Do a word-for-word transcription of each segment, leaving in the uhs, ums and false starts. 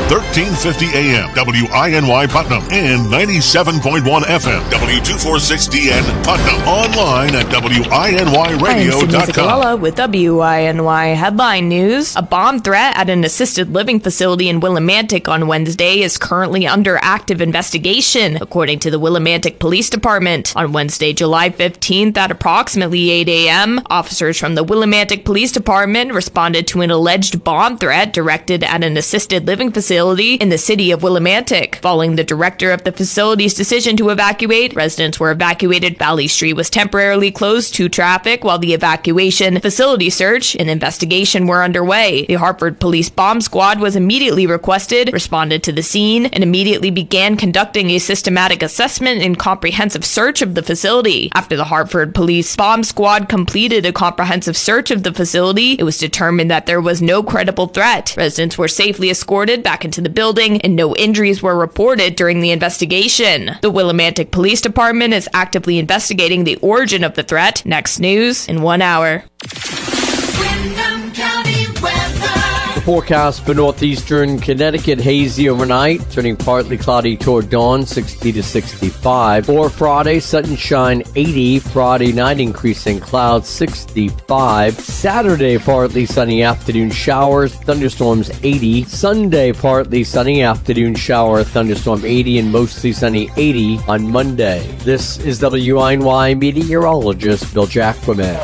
thirteen fifty A M, W I N Y Putnam, and ninety-seven point one F M, W two forty-six D N Putnam. Online at W I N Y radio dot com. With W I N Y headline news. A bomb threat at an assisted living facility in Willimantic on Wednesday is currently under active investigation, according to the Willimantic Police Department. On Wednesday, July fifteenth, at approximately eight A M, officers from the Willimantic Police Department responded to an alleged bomb threat directed at an assisted living facility in the city of Willimantic. Following the director of the facility's decision to evacuate, residents were evacuated. Valley Street was temporarily closed to traffic while the evacuation, facility search, and investigation were underway. The Hartford Police Bomb Squad was immediately requested, responded to the scene, and immediately began conducting a systematic assessment and comprehensive search of the facility. After the Hartford Police Bomb Squad completed a comprehensive search of the facility, it was determined that there was no credible threat. Residents were safely escorted back into the building, and no injuries were reported during the investigation. The Willimantic Police Department is actively investigating the origin of the threat. Next news in one hour. Windham County weather. Forecast for northeastern Connecticut, hazy overnight, turning partly cloudy toward dawn, sixty to sixty-five. For Friday, sunshine, eighty. Friday night, increasing clouds, sixty-five. Saturday, partly sunny afternoon showers, thunderstorms, eighty. Sunday, partly sunny afternoon shower, thunderstorm, eighty, and mostly sunny, eighty on Monday. This is W I N Y meteorologist Bill Jacquemin.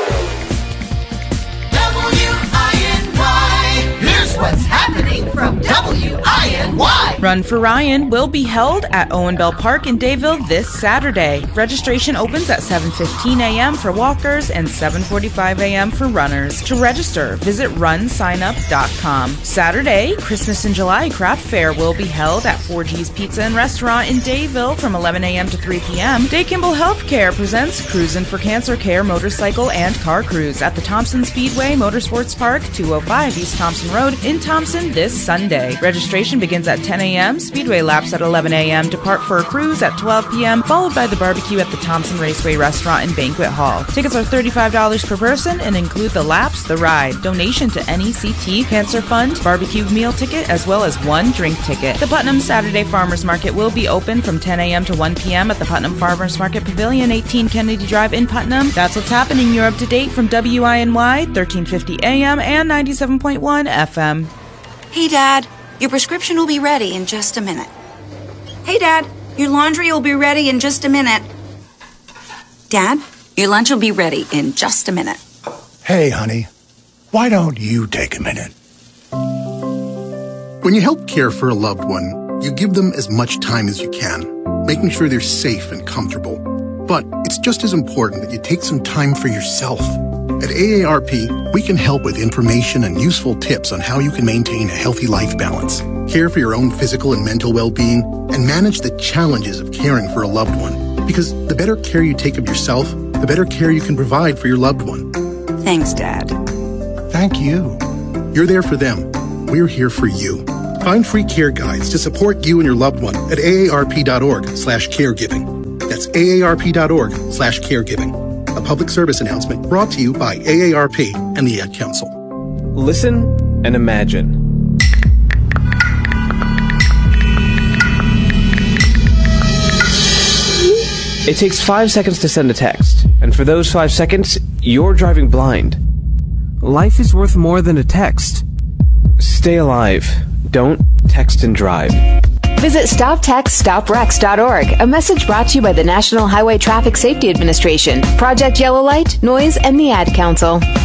What's happening from W I N Y? Run for Ryan will be held at Owen Bell Park in Dayville this Saturday. Registration opens at seven fifteen A M for walkers and seven forty-five A M for runners. To register, visit run sign up dot com. Saturday, Christmas in July Craft Fair will be held at four G's Pizza and Restaurant in Dayville from eleven A M to three P M Day Kimball Healthcare presents Cruisin' for Cancer Care motorcycle and car cruise at the Thompson Speedway Motorsports Park, two oh five East Thompson Road in Thompson this Sunday. Registration begins at ten A M Speedway laps at eleven A M Depart for a cruise at twelve P M followed by the barbecue at the Thompson Raceway Restaurant and Banquet Hall. Tickets are thirty-five dollars per person and include the laps, the ride, donation to N E C T, Cancer Fund, barbecue meal ticket, as well as one drink ticket. The Putnam Saturday Farmers Market will be open from ten A M to one P M at the Putnam Farmers Market Pavilion, eighteen Kennedy Drive in Putnam. That's what's happening. You're up to date from W I N Y, thirteen fifty A M and ninety-seven point one F M. Hey, Dad, your prescription will be ready in just a minute. Hey, Dad, your laundry will be ready in just a minute. Dad, your lunch will be ready in just a minute. Hey, honey, why don't you take a minute? When you help care for a loved one, you give them as much time as you can, making sure they're safe and comfortable. But it's just as important that you take some time for yourself. At A A R P, we can help with information and useful tips on how you can maintain a healthy life balance, care for your own physical and mental well-being, and manage the challenges of caring for a loved one. Because the better care you take of yourself, the better care you can provide for your loved one. Thanks, Dad. Thank you. You're there for them. We're here for you. Find free care guides to support you and your loved one at A A R P dot org slash caregiving. That's A A R P dot org slash caregiving. A public service announcement brought to you by A A R P and the Ad Council. Listen and imagine. It takes five seconds to send a text, and for those five seconds, you're driving blind. Life is worth more than a text. Stay alive. Don't text and drive. Visit stop text stop wrecks dot org. A message brought to you by the National Highway Traffic Safety Administration, Project Yellow Light, Noise, and the Ad Council.